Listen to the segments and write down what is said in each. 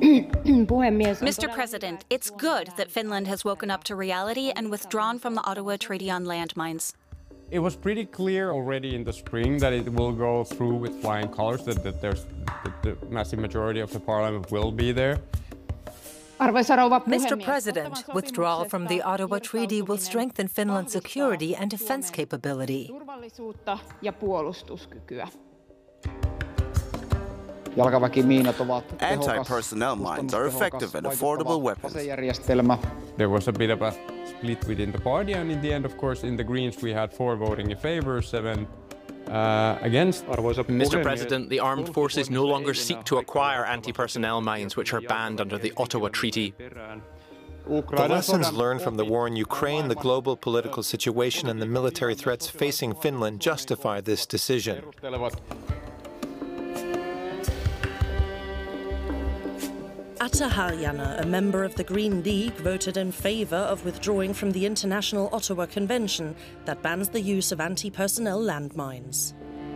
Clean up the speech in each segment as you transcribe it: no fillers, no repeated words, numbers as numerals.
Mr. President, it's good that Finland has woken up to reality and withdrawn from the Ottawa Treaty on Landmines. It was pretty clear already in the spring that it will go through with flying colors, that the massive majority of the parliament will be there. Mr. President, withdrawal from the Ottawa Treaty will strengthen Finland's security and defense capability. Anti-personnel mines are effective and affordable weapons. There was a bit of a split within the party, and in the end, of course, in the Greens, we had 4 voting in favor, 7 against. Mr. President, the armed forces no longer seek to acquire anti-personnel mines, which are banned under the Ottawa Treaty. The lessons learned from the war in Ukraine, the global political situation, and the military threats facing Finland justify this decision. Atte Harjanne, a member of the Green League, voted in favour of withdrawing from the International Ottawa Convention that bans the use of anti-personnel landmines.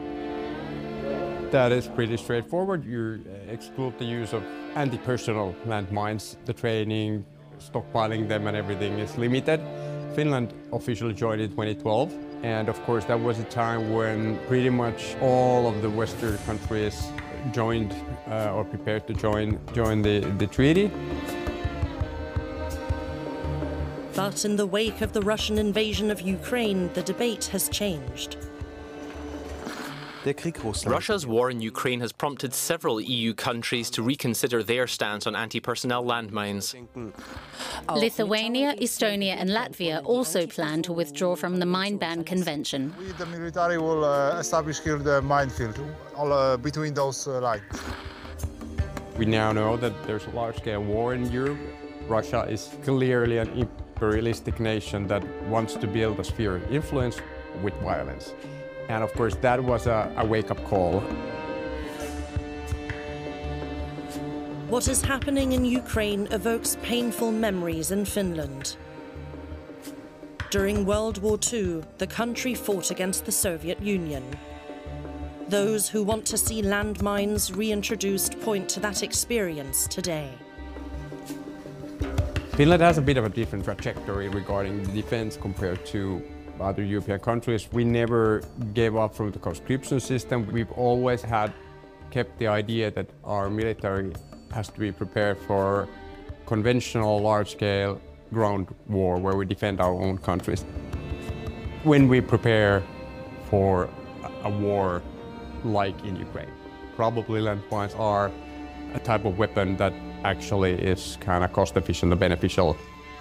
That is pretty straightforward. You exclude the use of anti-personnel landmines. The training, stockpiling them and everything is limited. Finland officially joined in 2012. And of course, that was a time when pretty much all of the Western countries joined or prepared to join the treaty. But in the wake of the Russian invasion of Ukraine, the debate has changed. Russia's war in Ukraine has prompted several EU countries to reconsider their stance on anti-personnel landmines. Lithuania, Estonia and Latvia also plan to withdraw from the Mine Ban Convention. We, the military, will establish here the minefield between those lines. We now know that there's a large-scale war in Europe. Russia is clearly an imperialistic nation that wants to build a sphere of influence with violence. And of course, that was a wake-up call. What is happening in Ukraine evokes painful memories in Finland. During World War II, the country fought against the Soviet Union. Those who want to see landmines reintroduced point to that experience today. Finland has a bit of a different trajectory regarding the defense compared to other European countries. We never gave up from the conscription system. We've always kept the idea that our military has to be prepared for conventional large-scale ground war where we defend our own countries. When we prepare for a war like in Ukraine, probably landmines are a type of weapon that actually is kind of cost-efficient and beneficial.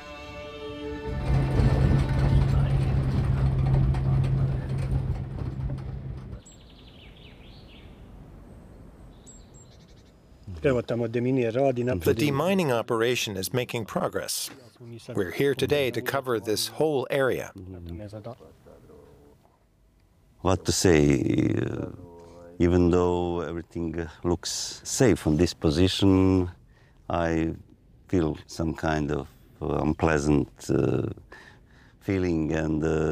The demining operation is making progress. We're here today to cover this whole area. What to say, even though everything looks safe from this position, I feel some kind of unpleasant feeling,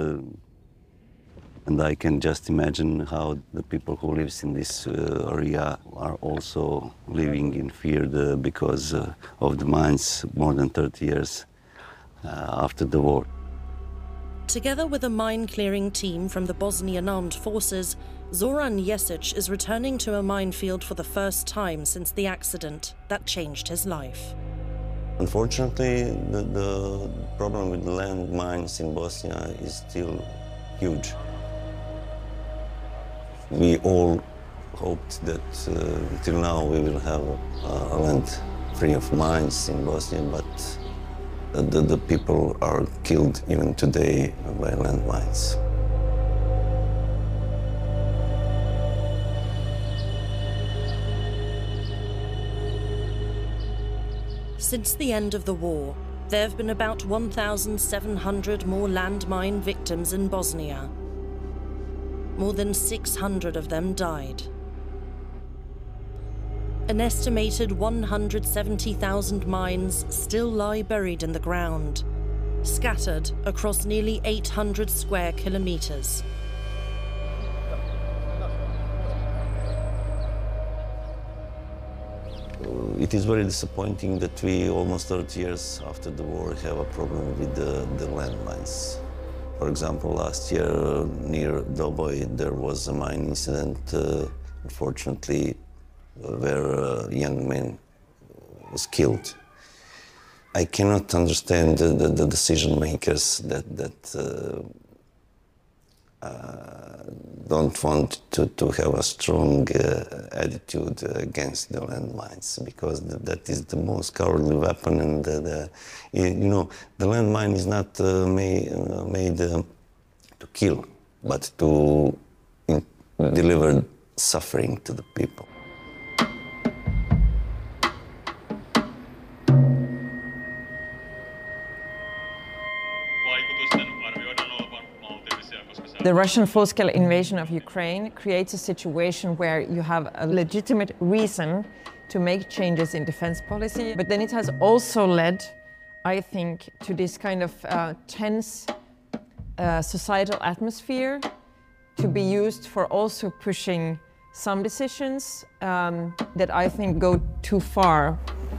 and I can just imagine how the people who live in this area are also living in fear because of the mines more than 30 years after the war. Together with a mine-clearing team from the Bosnian Armed Forces, Zoran Jesic is returning to a minefield for the first time since the accident that changed his life. Unfortunately, the problem with the landmines in Bosnia is still huge. We all hoped that till now we will have a land free of mines in Bosnia, but the people are killed even today by landmines. Since the end of the war, there have been about 1,700 more landmine victims in Bosnia. More than 600 of them died. An estimated 170,000 mines still lie buried in the ground, scattered across nearly 800 square kilometers. It is very disappointing that we, almost 30 years after the war, have a problem with the landmines. For example, last year near Doboj there was a mine incident, unfortunately, where a young man was killed. I cannot understand the decision makers that don't want to have a strong attitude against the landmines, because that is the most cowardly weapon, and you know, the landmine is not made to kill, but to deliver suffering to the people. The Russian full-scale invasion of Ukraine creates a situation where you have a legitimate reason to make changes in defense policy, but then it has also led, I think, to this kind of tense societal atmosphere to be used for also pushing some decisions that I think go too far.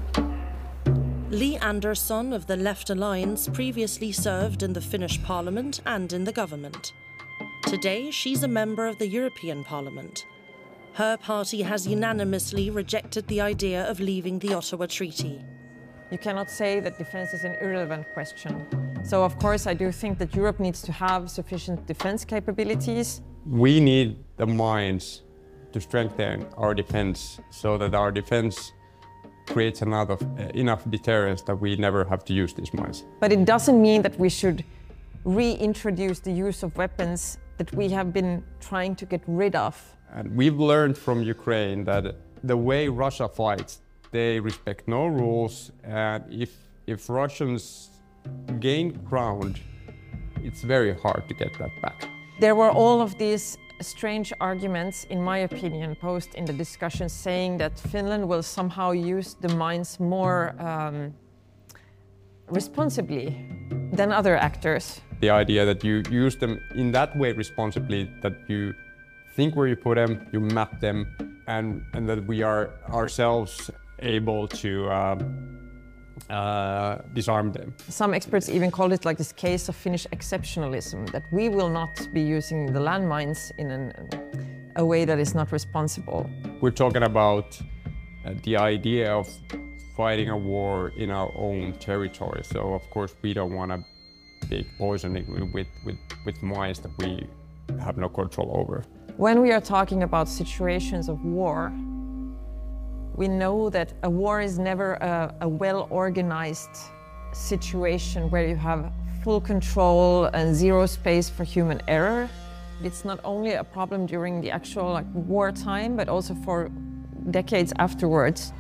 Li Andersson of the Left Alliance previously served in the Finnish parliament and in the government. Today, she's a member of the European Parliament. Her party has unanimously rejected the idea of leaving the Ottawa Treaty. You cannot say that defense is an irrelevant question. So, of course, I do think that Europe needs to have sufficient defense capabilities. We need the mines to strengthen our defense so that our defense creates enough deterrence that we never have to use these mines. But it doesn't mean that we should reintroduce the use of weapons that we have been trying to get rid of. And we've learned from Ukraine that the way Russia fights, they respect no rules, and if Russians gain ground, it's very hard to get that back. There were all of these strange arguments, in my opinion, posed in the discussion, saying that Finland will somehow use the mines more responsibly than other actors. The idea that you use them in that way responsibly, that you think where you put them, you map them, and that we are ourselves able to disarm them. Some experts even call it like this case of Finnish exceptionalism, that we will not be using the landmines in a way that is not responsible. We're talking about the idea of fighting a war in our own territory, so of course we don't want to be poisoning with mines that we have no control over. When we are talking about situations of war, we know that a war is never a well-organized situation where you have full control and zero space for human error. It's not only a problem during the actual wartime, but also for decades afterwards.